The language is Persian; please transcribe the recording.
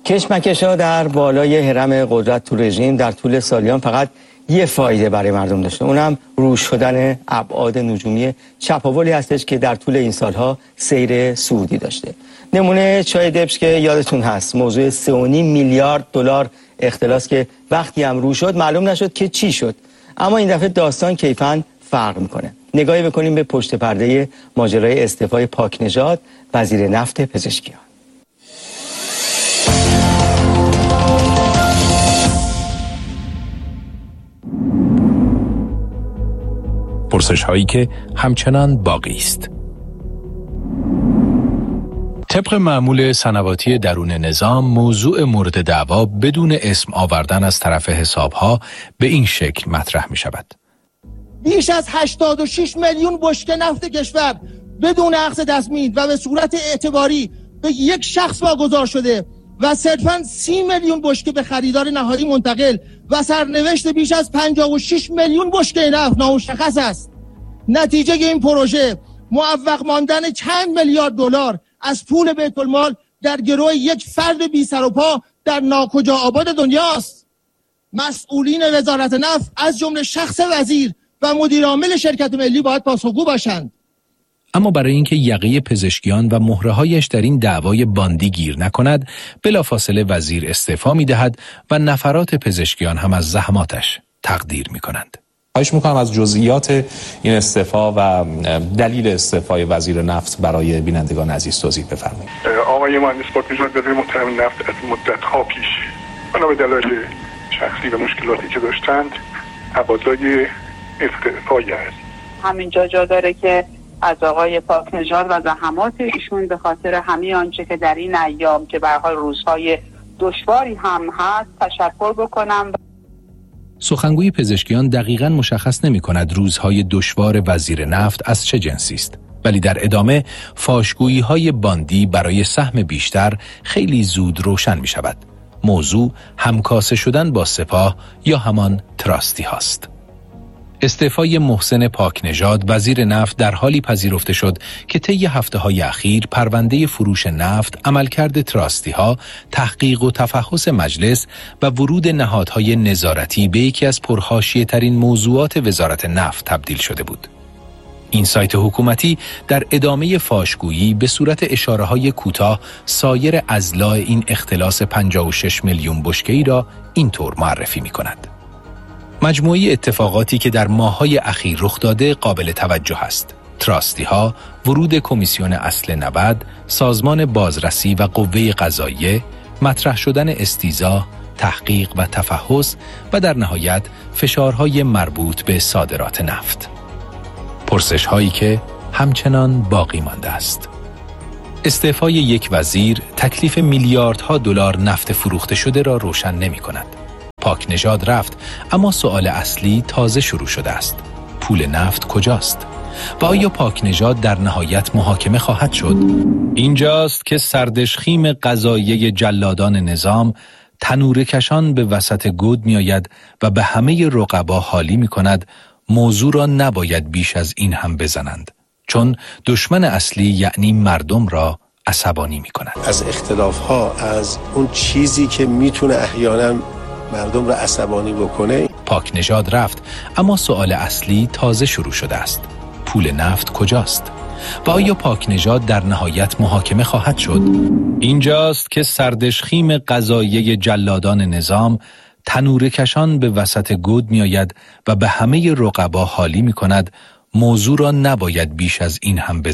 کشمکش‌ها در بالای هرم قدرت تو رژیم در طول سالیان فقط یه فایده برای مردم داشته، اونم روش شدن ابعاد نجومی چپاولی هستش که در طول این سالها سیر صعودی داشته. نمونه چای دبش که یادتون هست، موضوع 3.5 میلیارد دلار اختلاس که وقتی هم رو شد معلوم نشد که چی شد، اما این دفعه داستان کیفاً فرق میکنه. نگاهی بکنیم به پشت پرده ماجرای استعفای پاکنژاد وزیر نفت پزشکیان. پرسش هایی که همچنان باقی است. طبق معمول سنواتی درون نظام، موضوع مورد دعوا بدون اسم آوردن از طرف حسابها به این شکل مطرح می شود. بیش از 86 میلیون بشکه نفت کشور بدون اخذ تصمیم و به صورت اعتباری به یک شخص واگذار شده و صرفاً 30 میلیون بشکه به خریدار نهایی منتقل و سرنوشت بیش از 56 میلیون بشکه نفت نامشخص است. نتیجه این پروژه معوق ماندن چند میلیارد دلار از پول بیت المال در گروه یک فرد بی سر و پا در ناکجا آباد دنیاست. مسئولین وزارت نفت از جمله شخص وزیر و مدیر عامل شرکت ملی باید پاسخگو باشند. اما برای اینکه یقه پزشکیان و مهره‌هایش در این دعوای باندی گیر نکند، بلافاصله وزیر استعفا می‌دهد و نفرات پزشکیان هم از زحماتش تقدیر می‌کنند. خواهش می‌کنم از جزئیات این استعفا و دلیل استعفای وزیر نفت برای بینندگان عزیز توضیح بفرمایید. آقای مهندس پاکنژاد وزیر محترم نفت از مدت‌ها پیش بنا به دلایل شخصی و مشکلاتی که داشتند تقاضای استعفای است. همینجا جا داره که از آقای پاکنژاد و زحمات ایشون به خاطر همه آنچه که در این ایام که به هر حال روزهای دشواری هم هست تشکر بکنم. سخنگوی پزشکیان دقیقاً مشخص نمی‌کند روزهای دشوار وزیر نفت از چه جنسی است، ولی در ادامه فاشگویی‌های باندی برای سهم بیشتر خیلی زود روشن می‌شود. موضوع همکاسه شدن با سپاه یا همان تراستی هاست. استعفای محسن پاکنژاد وزیر نفت در حالی پذیرفته شد که طی هفته‌های اخیر پرونده فروش نفت، عملکرد تراستی‌ها، تحقیق و تفحص مجلس و ورود نهادهای نظارتی به یکی از پرحاشیه‌ترین موضوعات وزارت نفت تبدیل شده بود. این سایت حکومتی در ادامه فاشگویی به صورت اشاره‌های کوتاه سایر اضلاع این اختلاس 56 میلیون بشکه‌ای را اینطور معرفی می‌کند. مجموعه اتفاقاتی که در ماه‌های اخیر رخ داده قابل توجه است. تراستی‌ها، ورود کمیسیون اصل 90، سازمان بازرسی و قوه قضاییه، مطرح شدن استیضاح، تحقیق و تفحص و در نهایت فشارهای مربوط به صادرات نفت. پرسش‌هایی که همچنان باقی مانده است. استعفای یک وزیر تکلیف میلیاردها دلار نفت فروخته شده را روشن نمی‌کند. پاکنژاد رفت، اما سوال اصلی تازه شروع شده است. پول نفت کجاست؟ و آیا پاکنژاد در نهایت محاکمه خواهد شد؟ اینجاست که سردشخیم قضاییه جلادان نظام تنوره کشان به وسط گود می آید و به همه رقبا حالی می کند موضوع را نباید بیش از این هم بزنند، چون دشمن اصلی یعنی مردم را عصبانی می کند. از اختلاف‌ها، از اون چیزی که میتونه احیانا مردم را عصبانی بکنه. پاکنژاد رفت، اما سوال اصلی تازه شروع شده است. پول نفت کجاست؟ و آیا پاکنژاد در نهایت محاکمه خواهد شد؟ اینجاست که سردشخیم قضاییه جلادان نظام تنوره کشان به وسط گود می آید و به همه رقبا حالی می کند موضوع را نباید بیش از این هم